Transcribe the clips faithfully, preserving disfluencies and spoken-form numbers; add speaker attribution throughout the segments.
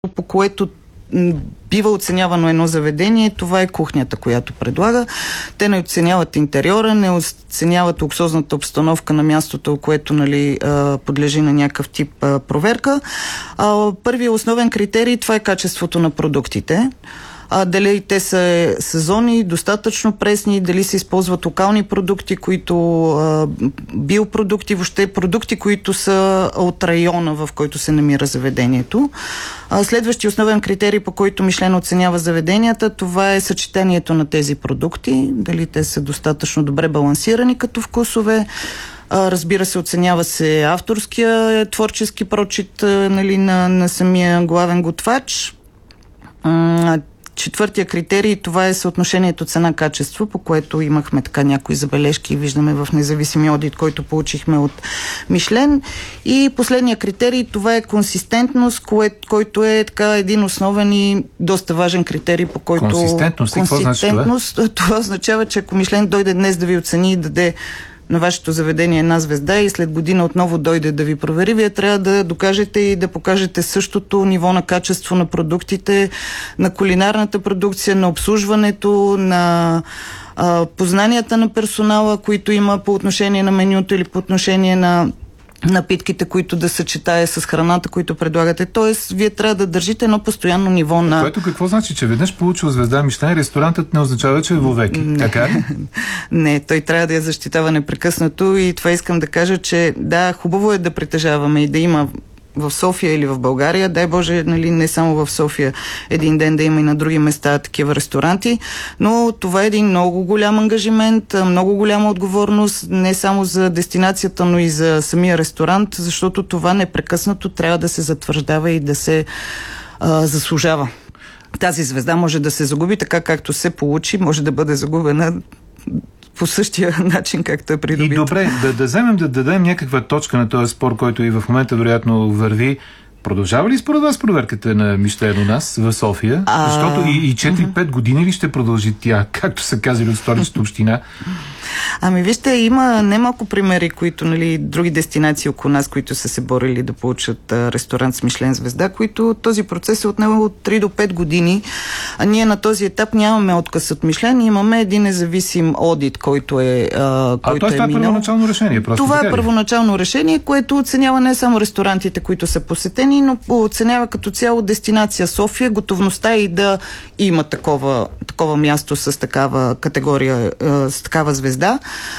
Speaker 1: по което бива оценявано едно заведение, това е кухнята, която предлага. Те не оценяват интериора, не оценяват луксозната обстановка на мястото, което, нали, подлежи на някакъв тип проверка. Първият основен критерий, това е качеството на продуктите. А, дали те са сезонни, достатъчно пресни, дали се използват локални продукти, които а, биопродукти, въобще продукти, които са от района, в който се намира заведението. А, следващия основен критерий, по който Мишлен оценява заведенията, това е съчетанието на тези продукти, дали те са достатъчно добре балансирани като вкусове. А, разбира се, оценява се авторския творчески прочит, нали, на, на самия главен готвач. А, Четвъртия критерий, това е съотношението цена-качество, по което имахме така някои забележки и виждаме в независимия одит, който получихме от Мишлен. И последния критерий, това е консистентност, кое, който е така един основен и доста важен критерий, по който...
Speaker 2: Консистентност? Консистентност,
Speaker 1: това? Това означава, че ако Мишлен дойде днес да ви оцени и даде на вашето заведение една звезда и след година отново дойде да ви провери, вие трябва да докажете и да покажете същото ниво на качество на продуктите, на кулинарната продукция, на обслужването, на а, познанията на персонала, които има по отношение на менюто или по отношение на напитките, които да съчетае с храната, които предлагате. Тоест, вие трябва да държите едно постоянно ниво на...
Speaker 2: Което какво значи? Че веднъж получил звезда Мишлен, ресторантът не означава, че е вовеки.
Speaker 1: Не.
Speaker 2: Така ли?
Speaker 1: Не, той трябва да я защитава непрекъснато и това искам да кажа, че да, хубаво е да притежаваме и да има в София или в България, дай Боже, нали, не само в София, един ден да има и на други места такива ресторанти, но това е един много голям ангажимент, много голяма отговорност, не само за дестинацията, но и за самия ресторант, защото това непрекъснато трябва да се затвърждава и да се а, заслужава. Тази звезда може да се загуби така, както се получи, може да бъде загубена по същия начин, както е придобит.
Speaker 2: И добре, да, да вземем да дадем някаква точка на този спор, който и в момента вероятно върви. Продължава ли според вас проверката на Мишлен у нас в София? А... Защото и, и четири-пет години ли ще продължи тя, както са казали от Столичната община?
Speaker 1: Ами вижте, има немалко примери, които, нали, други дестинации около нас, които са се борили да получат а, ресторант с Мишлен звезда, които този процес е отнел от три до пет години. А ние на този етап нямаме отказ от Мишлен, имаме един независим одит, който е а,
Speaker 2: а
Speaker 1: който
Speaker 2: това е,
Speaker 1: е минал.
Speaker 2: първоначално решение. Просто
Speaker 1: това
Speaker 2: така
Speaker 1: е първоначално решение, което оценява не само ресторантите, които са посетени, но оценява като цяло дестинация София, готовността и да има такова, такова място с такава категория, с такава звезда.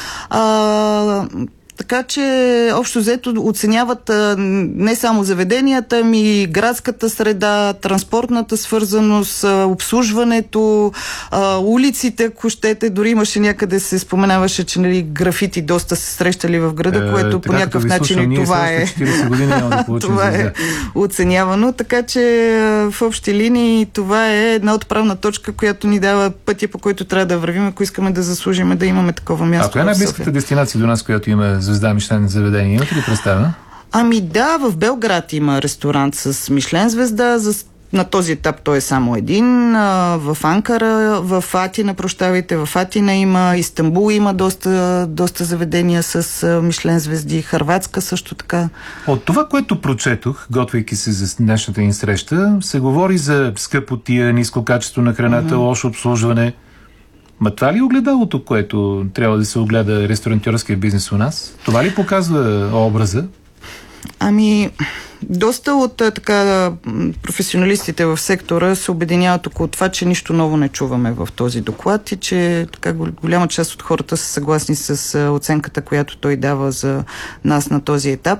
Speaker 1: А, така че общо взето оценяват а, не само заведенията, ами градската среда, транспортната свързаност, а, обслужването, а, улиците, ако щете. Дори имаше някъде се споменаваше, че, нали, графити доста се срещали в града, е, което по някакъв начин и това е
Speaker 2: да
Speaker 1: това е оценявано. Така че в общи линии това е една отправна точка, която ни дава пътя, по който трябва да вървим, ако искаме да заслужим да имаме такова място.
Speaker 2: А коя е най-близката дестинация до нас, която има звезда Мишлен заведение? Имате ли представа?
Speaker 1: Ами да, в Белград има ресторант с Мишлен звезда. За, на този етап той е само един. А, в Анкара, в Атина, прощавайте, в Атина има, Истанбул има доста, доста заведения с а, Мишлен звезди, Хърватска също така.
Speaker 2: От това, което прочетох, готвейки се за днешната ни среща, се говори за скъпотия, ниско качество на храната, mm-hmm. лошо обслужване. Ма това ли е огледалото, което трябва да се огледа ресторантьорския бизнес у нас? Това ли показва образа?
Speaker 1: Ами, доста от така професионалистите в сектора се обединяват около това, че нищо ново не чуваме в този доклад и че така голяма част от хората са съгласни с оценката, която той дава за нас на този етап.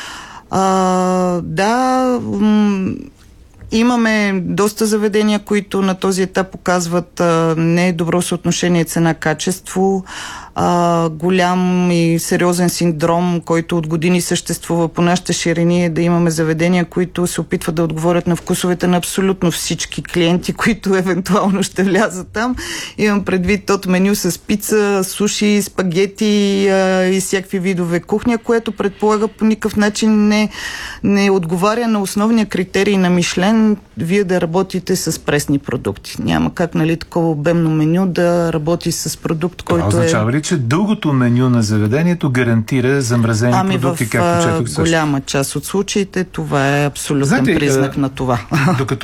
Speaker 1: А, да... М- Имаме доста заведения, които на този етап показват а, не добро съотношение цена-качество, а, голям и сериозен синдром, който от години съществува по нашите ширини, е да имаме заведения, които се опитват да отговорят на вкусовете на абсолютно всички клиенти, които евентуално ще влязат там. Имам предвид от меню с пица, суши, спагети а, и всякакви видове кухня, което предполага по никакъв начин не, не отговаря на основния критерий на Мишлен, вие да работите с пресни продукти. Няма как, нали, такова обемно меню да работи с продукт, който
Speaker 2: означава
Speaker 1: е...
Speaker 2: ли, че дългото меню на заведението гарантира замразени
Speaker 1: ами
Speaker 2: продукти,
Speaker 1: в,
Speaker 2: както четох също.
Speaker 1: голяма част от случаите това е абсолютен
Speaker 2: Знаете,
Speaker 1: признак а, на това.
Speaker 2: Докато